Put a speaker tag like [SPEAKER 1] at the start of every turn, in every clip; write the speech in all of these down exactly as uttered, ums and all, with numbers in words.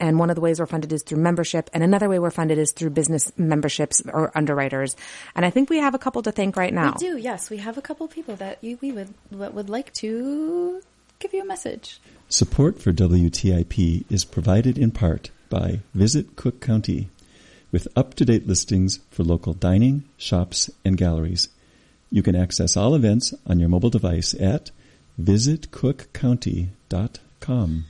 [SPEAKER 1] And one of the ways we're funded is through membership. And another way we're funded is through business memberships or underwriters. And I think we have a couple to thank right now.
[SPEAKER 2] We do, yes. We have a couple people that you, we would would like to give you a message.
[SPEAKER 3] Support for W T I P is provided in part by Visit Cook County, with up-to-date listings for local dining, shops, and galleries. You can access all events on your mobile device at visit cook county dot com.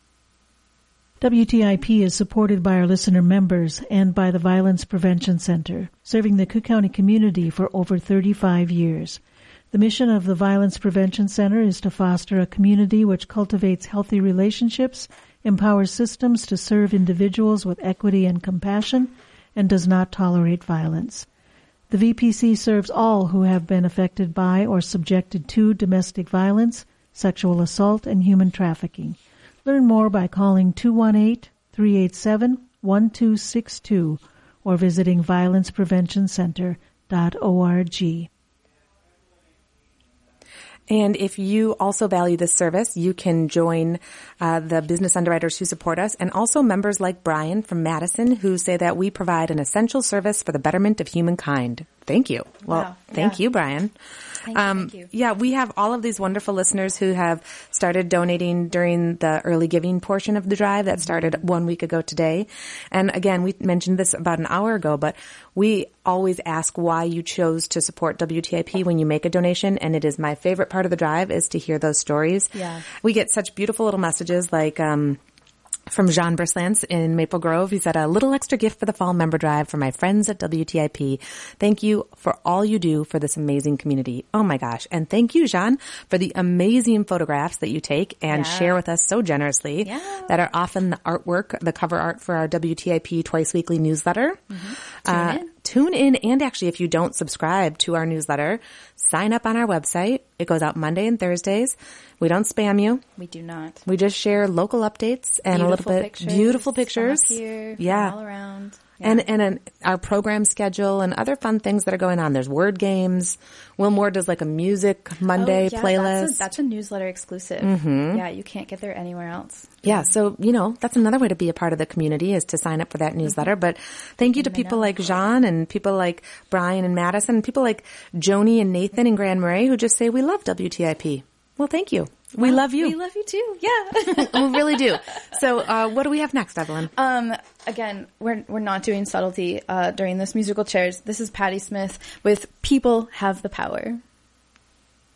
[SPEAKER 4] W T I P is supported by our listener members and by the Violence Prevention Center, serving the Cook County community for over thirty-five years. The mission of the Violence Prevention Center is to foster a community which cultivates healthy relationships, empowers systems to serve individuals with equity and compassion, and does not tolerate violence. The V P C serves all who have been affected by or subjected to domestic violence, sexual assault, and human trafficking. Learn more by calling two one eight, three eight seven, one two six two or visiting violence prevention center dot org.
[SPEAKER 1] And if you also value this service, you can join uh, the business underwriters who support us, and also members like Brian from Madison, who say that we provide an essential service for the betterment of humankind. Thank you. Well,
[SPEAKER 2] wow.
[SPEAKER 1] thank
[SPEAKER 2] yeah.
[SPEAKER 1] you, Brian.
[SPEAKER 2] Thank
[SPEAKER 1] um,
[SPEAKER 2] you, thank you.
[SPEAKER 1] Yeah, we have all of these wonderful listeners who have started donating during the early giving portion of the drive that started one week ago today. And again, we mentioned this about an hour ago, but we always ask why you chose to support W T I P when you make a donation. And it is my favorite part of the drive is to hear those stories.
[SPEAKER 2] Yeah.
[SPEAKER 1] We get such beautiful little messages like, um, from Jean Berslance in Maple Grove. He said, a little extra gift for the fall member drive for my friends at W T I P. Thank you for all you do for this amazing community. Oh my gosh. And thank you, Jean, for the amazing photographs that you take and
[SPEAKER 2] yeah.
[SPEAKER 1] share with us so generously
[SPEAKER 2] yeah.
[SPEAKER 1] that are often the artwork, the cover art for our W T I P twice weekly newsletter.
[SPEAKER 2] Mm-hmm.
[SPEAKER 1] Tune uh, in. Tune in, and actually, if you don't subscribe to our newsletter, sign up on our website. It goes out Monday and Thursdays. We don't spam you.
[SPEAKER 2] We do not.
[SPEAKER 1] We just share local updates and
[SPEAKER 2] beautiful
[SPEAKER 1] a little bit
[SPEAKER 2] pictures,
[SPEAKER 1] beautiful pictures.
[SPEAKER 2] From up here,
[SPEAKER 1] yeah,
[SPEAKER 2] from all around. Yeah.
[SPEAKER 1] And and an, our program schedule and other fun things that are going on. There's word games. Will Moore does like a music Monday
[SPEAKER 2] oh, yeah,
[SPEAKER 1] playlist.
[SPEAKER 2] That's a, that's a newsletter exclusive.
[SPEAKER 1] Mm-hmm.
[SPEAKER 2] Yeah, you can't get there anywhere else.
[SPEAKER 1] Yeah, so, you know, that's another way to be a part of the community is to sign up for that newsletter. But thank you to people like Jean and people like Brian and Madison and people like Joni and Nathan and Grand Marais who just say, we love W T I P. Well, thank you. We
[SPEAKER 2] well,
[SPEAKER 1] love you.
[SPEAKER 2] We love you too. Yeah.
[SPEAKER 1] We really do. So, uh, what do we have next, Evelyn?
[SPEAKER 2] Um, again, we're, we're not doing subtlety, uh, during this musical chairs. This is Patti Smith with People Have the Power.